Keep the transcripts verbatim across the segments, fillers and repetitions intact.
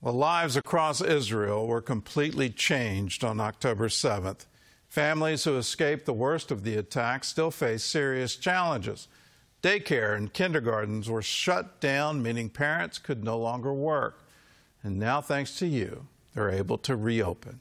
Well, lives across Israel were completely changed on October seventh. Families who escaped the worst of the attack still face serious challenges. Daycare and kindergartens were shut down, meaning parents could no longer work. And now, thanks to you, they're able to reopen.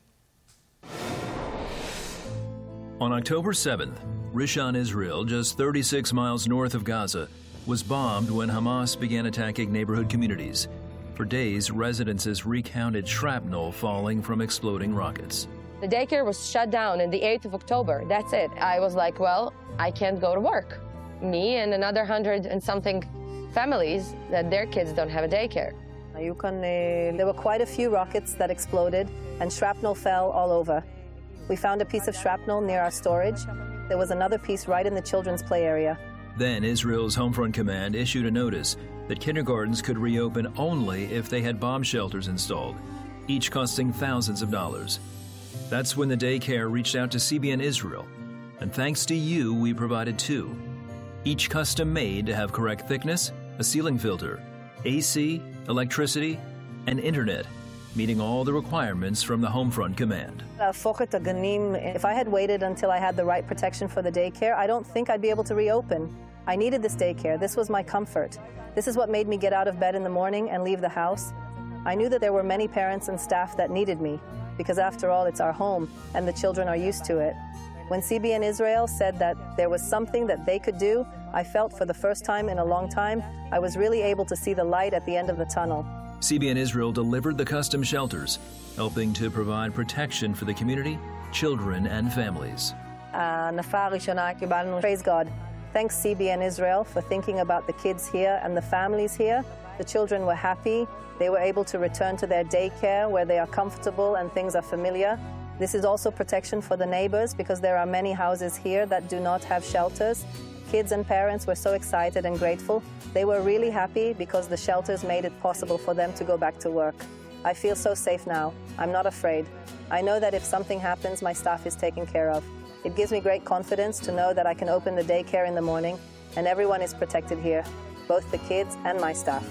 On October seventh, Rishon, Israel, just thirty-six miles north of Gaza, was bombed when Hamas began attacking neighborhood communities. For days, residences recounted shrapnel falling from exploding rockets. The daycare was shut down on the eighth of October. That's it. I was like, well, I can't go to work. Me and another hundred and something families that their kids don't have a daycare. There were quite a few rockets that exploded, and shrapnel fell all over. We found a piece of shrapnel near our storage. There was another piece right in the children's play area. Then Israel's Homefront Command issued a notice that kindergartens could reopen only if they had bomb shelters installed, each costing thousands of dollars. That's when the daycare reached out to C B N Israel, and thanks to you, we provided two. Each custom made to have correct thickness, a ceiling filter, A C, electricity, and internet, meeting all the requirements from the Homefront Command. If I had waited until I had the right protection for the daycare, I don't think I'd be able to reopen. I needed this daycare. This was my comfort. This is what made me get out of bed in the morning and leave the house. I knew that there were many parents and staff that needed me, because after all, it's our home, and the children are used to it. When C B N Israel said that there was something that they could do, I felt for the first time in a long time, I was really able to see the light at the end of the tunnel. C B N Israel delivered the custom shelters, helping to provide protection for the community, children, and families. Praise God. Thanks C B N Israel for thinking about the kids here and the families here. The children were happy. They were able to return to their daycare where they are comfortable and things are familiar. This is also protection for the neighbors because there are many houses here that do not have shelters. Kids and parents were so excited and grateful. They were really happy because the shelters made it possible for them to go back to work. I feel so safe now. I'm not afraid. I know that if something happens, my staff is taken care of. It gives me great confidence to know that I can open the daycare in the morning and everyone is protected here, both the kids and my staff.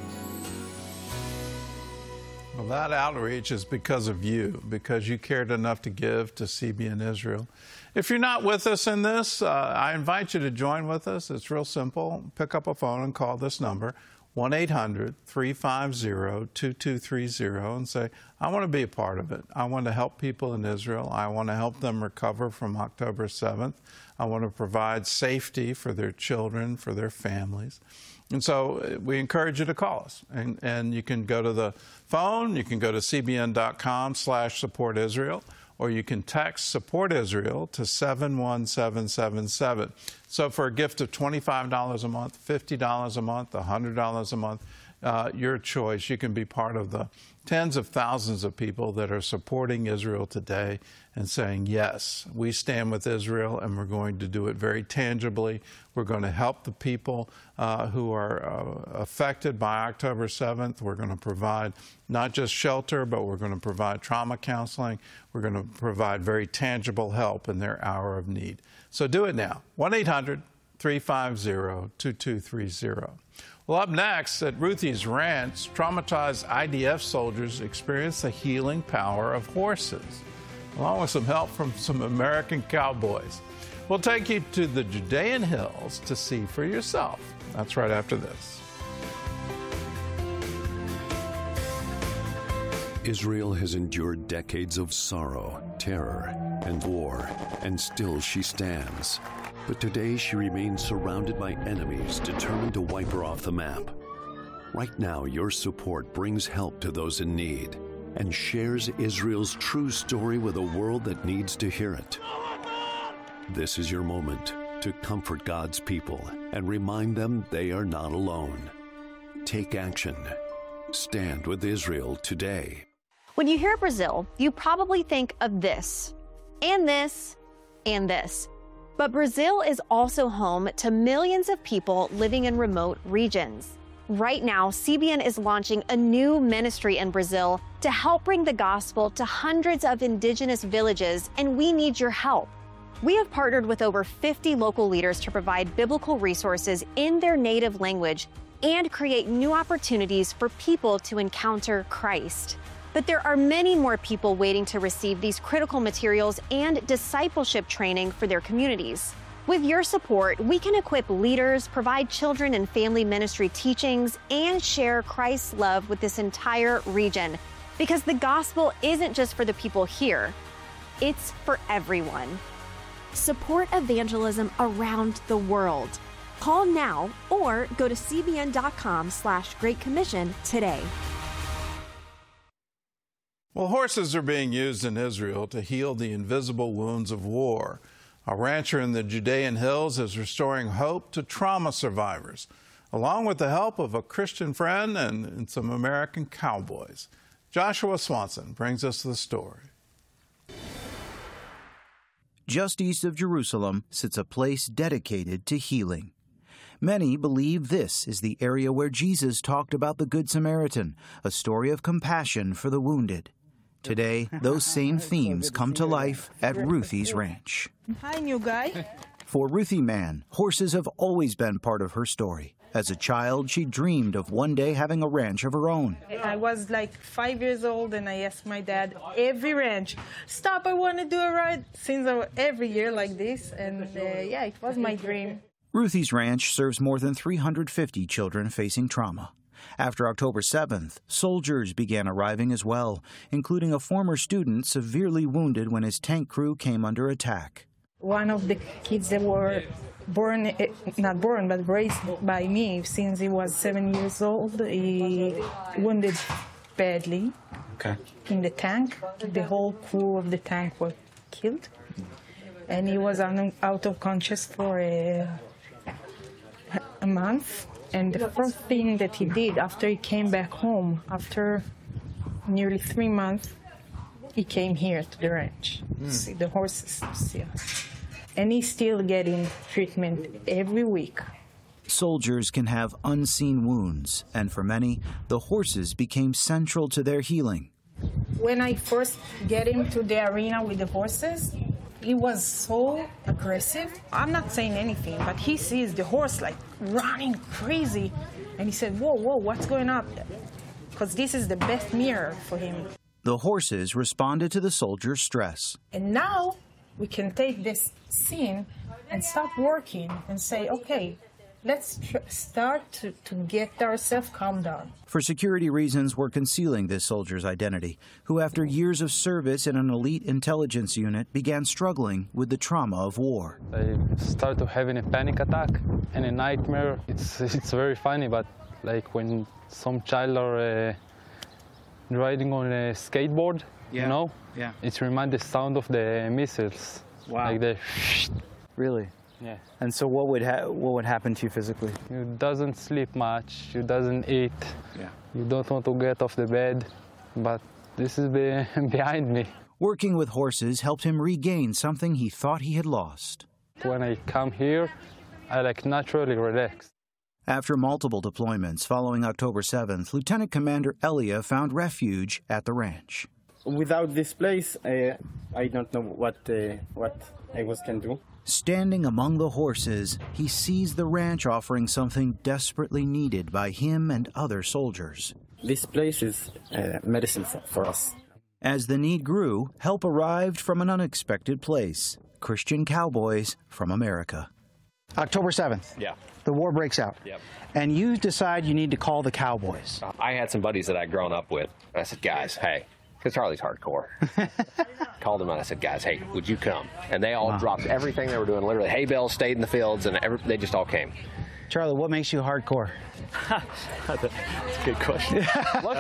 Well, that outreach is because of you, because you cared enough to give to C B N Israel. If you're not with us in this, uh, I invite you to join with us. It's real simple. Pick up a phone and call this number, one eight hundred, three five zero, two two three zero, and say, I want to be a part of it. I want to help people in Israel. I want to help them recover from October seventh. I want to provide safety for their children, for their families. And so we encourage you to call us. And, and you can go to the phone, you can go to cbn.com slash support Israel, or you can text Support Israel to seven one seven seven seven. So for a gift of twenty-five dollars a month, fifty dollars a month, one hundred dollars a month, uh, your choice, you can be part of the tens of thousands of people that are supporting Israel today and saying, yes, we stand with Israel and we're going to do it very tangibly. We're going to help the people uh, who are uh, affected by October seventh. We're going to provide not just shelter, but we're going to provide trauma counseling. We're going to provide very tangible help in their hour of need. So do it now, one eight hundred, three five zero, two two three zero. Well, up next, at Ruthie's Ranch, traumatized I D F soldiers experience the healing power of horses, along with some help from some American cowboys. We'll take you to the Judean Hills to see for yourself. That's right after this. Israel has endured decades of sorrow, terror, and war, and still she stands. But today she remains surrounded by enemies determined to wipe her off the map. Right now, your support brings help to those in need and shares Israel's true story with a world that needs to hear it. This is your moment to comfort God's people and remind them they are not alone. Take action. Stand with Israel today. When you hear Brazil, you probably think of this, and this, and this. But Brazil is also home to millions of people living in remote regions. Right now, C B N is launching a new ministry in Brazil to help bring the gospel to hundreds of indigenous villages, and we need your help. We have partnered with over fifty local leaders to provide biblical resources in their native language and create new opportunities for people to encounter Christ. But there are many more people waiting to receive these critical materials and discipleship training for their communities. With your support, we can equip leaders, provide children and family ministry teachings, and share Christ's love with this entire region. Because the gospel isn't just for the people here, it's for everyone. Support evangelism around the world. Call now or go to cbn.com slash Great Commission today. Well, horses are being used in Israel to heal the invisible wounds of war. A rancher in the Judean hills is restoring hope to trauma survivors, along with the help of a Christian friend and, and some American cowboys. Joshua Swanson brings us the story. Just east of Jerusalem sits a place dedicated to healing. Many believe this is the area where Jesus talked about the Good Samaritan, a story of compassion for the wounded. Today, those same themes come to life at Ruthie's Ranch. Hi, new guy. For Ruthie Mann, horses have always been part of her story. As a child, she dreamed of one day having a ranch of her own. I was like five years old, and I asked my dad every ranch, stop, I want to do a ride, since I, every year like this, and uh, yeah, it was my dream. Ruthie's Ranch serves more than three hundred fifty children facing trauma. After October seventh, soldiers began arriving as well, including a former student severely wounded when his tank crew came under attack. One of the kids that were born, not born, but raised by me since he was seven years old, he wounded badly okay. in the tank. The whole crew of the tank were killed, and he was out of conscious for a, a month. And the first thing that he did after he came back home, after nearly three months, he came here to the ranch mm. to see the horses. Yeah. And he's still getting treatment every week. Soldiers can have unseen wounds, and for many, the horses became central to their healing. When I first get him to the arena with the horses, he was so aggressive. I'm not saying anything, but he sees the horse like running crazy. And he said, whoa, whoa, what's going on? Because this is the best mirror for him. The horses responded to the soldiers' stress. And now we can take this scene and stop working and say, okay, let's tr- start to, to get ourselves calmed down. For security reasons, we're concealing this soldier's identity, who after years of service in an elite intelligence unit began struggling with the trauma of war. I started having a panic attack and a nightmare. It's, it's very funny, but like when some child are uh, riding on a skateboard, yeah. you know, yeah. it reminds the sound of the missiles. Wow. Like the Really? Yeah. And so what would ha- what would happen to you physically? You doesn't sleep much, you doesn't eat, yeah. you don't want to get off the bed, but this is be- behind me. Working with horses helped him regain something he thought he had lost. When I come here, I like naturally relax. After multiple deployments following October seventh, Lieutenant Commander Elia found refuge at the ranch. Without this place, uh, I don't know what uh, what I was can do. Standing among the horses, he sees the ranch offering something desperately needed by him and other soldiers. This place is uh, medicine for, for us. As the need grew, help arrived from an unexpected place. Christian cowboys from America. October seventh. Yeah. The war breaks out. Yep. And you decide you need to call the cowboys. I had some buddies that I'd grown up with. And I said, guys, hey, because Charlie's hardcore. Called them and I said, guys, hey, would you come? And they all wow. dropped everything they were doing. Literally, hay bales stayed in the fields, and every, they just all came. Charlie, what makes you hardcore? That's a good question. Look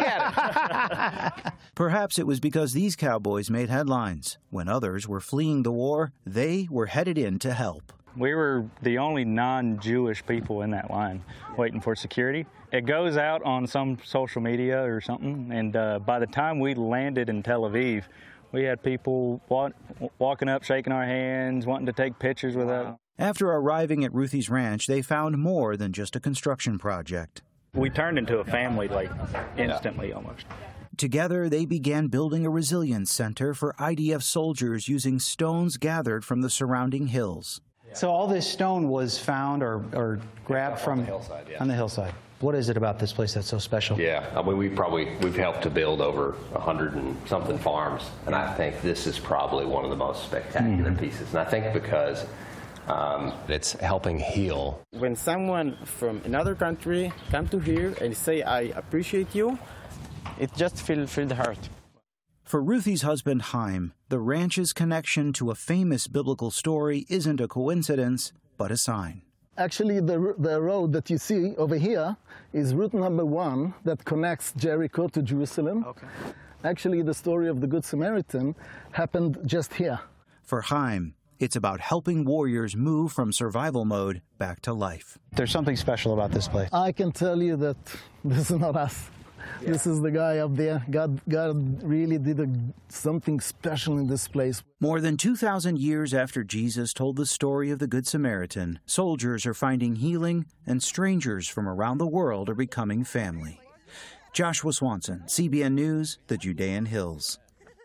at it. Perhaps it was because these cowboys made headlines. When others were fleeing the war, they were headed in to help. We were the only non-Jewish people in that line waiting for security. It goes out on some social media or something, and uh, by the time we landed in Tel Aviv, we had people walk, walking up, shaking our hands, wanting to take pictures with us. After arriving at Ruthie's Ranch, they found more than just a construction project. We turned into a family, like, instantly almost. Together, they began building a resilience center for I D F soldiers using stones gathered from the surrounding hills. So all this stone was found or, or grabbed from on the hillside, yeah. on the hillside. What is it about this place that's so special? Yeah, I mean, we probably, we've helped to build over a hundred and something farms, and I think this is probably one of the most spectacular mm. pieces. And I think because um, it's helping heal. When someone from another country come to here and say, I appreciate you, it just fill, fill the heart. For Ruthie's husband, Chaim, the ranch's connection to a famous biblical story isn't a coincidence, but a sign. Actually, the, the road that you see over here is route number one that connects Jericho to Jerusalem. Okay. Actually, the story of the Good Samaritan happened just here. For Chaim, it's about helping warriors move from survival mode back to life. There's something special about this place. I can tell you that this is not us. Yeah. This is the guy up there. God, God really did a, something special in this place. More than two thousand years after Jesus told the story of the Good Samaritan, soldiers are finding healing, and strangers from around the world are becoming family. Joshua Swanson, C B N News, the Judean Hills.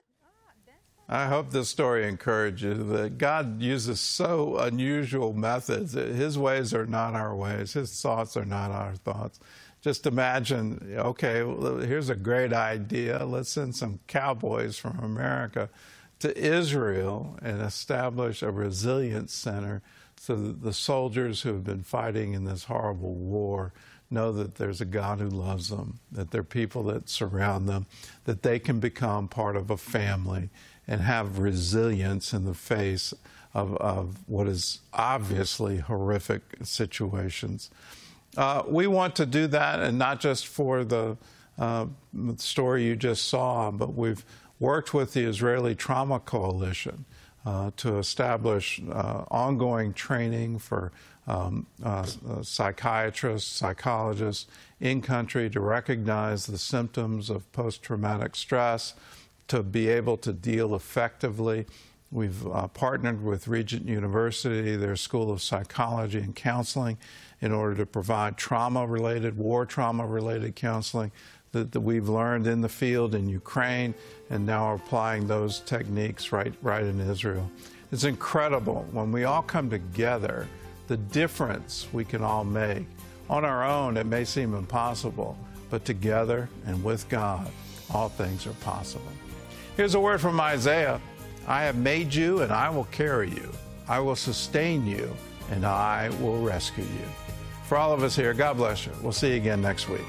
I hope this story encourages you that God uses so unusual methods. His ways are not our ways. His thoughts are not our thoughts. Just imagine, okay, well, here's a great idea. Let's send some cowboys from America to Israel and establish a resilience center so that the soldiers who have been fighting in this horrible war know that there's a God who loves them, that there are people that surround them, that they can become part of a family and have resilience in the face of, of what is obviously horrific situations. Uh, we want to do that, and not just for the uh, story you just saw, but we've worked with the Israeli Trauma Coalition uh, to establish uh, ongoing training for um, uh, psychiatrists, psychologists in country to recognize the symptoms of post-traumatic stress, to be able to deal effectively. We've uh, partnered with Regent University, their School of Psychology and Counseling, in order to provide trauma-related, war trauma-related counseling that, that we've learned in the field in Ukraine, and now are applying those techniques right, right in Israel. It's incredible when we all come together, the difference we can all make. On our own, it may seem impossible, but together and with God, all things are possible. Here's a word from Isaiah. I have made you, and I will carry you. I will sustain you, and I will rescue you. For all of us here, God bless you. We'll see you again next week.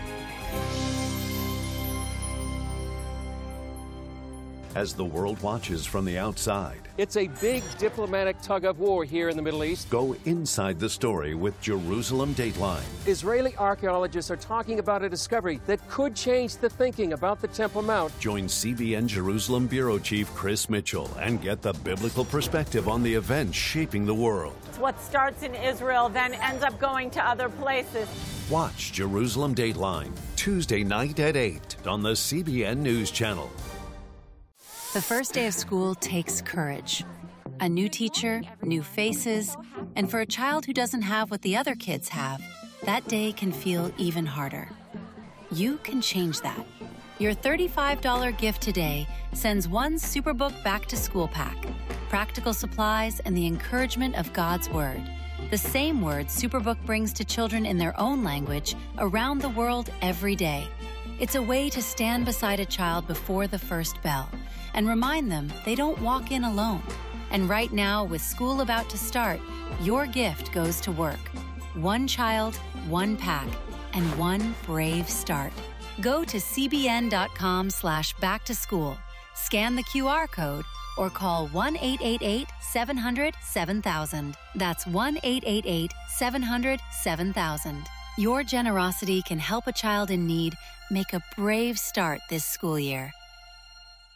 As the world watches from the outside, it's a big diplomatic tug of war here in the Middle East. Go inside the story with Jerusalem Dateline. Israeli archaeologists are talking about a discovery that could change the thinking about the Temple Mount. Join C B N Jerusalem Bureau Chief Chris Mitchell and get the biblical perspective on the events shaping the world. What starts in Israel then ends up going to other places. Watch Jerusalem Dateline Tuesday night at eight on the C B N News Channel. The first day of school takes courage. A new teacher, new faces, and for a child who doesn't have what the other kids have, that day can feel even harder. You can change that. Your thirty-five dollars gift today sends one Superbook Back to School pack, practical supplies, and the encouragement of God's Word. The same word Superbook brings to children in their own language around the world every day. It's a way to stand beside a child before the first bell and remind them they don't walk in alone. And right now, with school about to start, your gift goes to work. One child, one pack, and one brave start. Go to cbn.com slash back to school, scan the Q R code, or call one eight eight eight, seven hundred, seven thousand. That's one eight eight eight, seven hundred, seven thousand. Your generosity can help a child in need make a brave start this school year.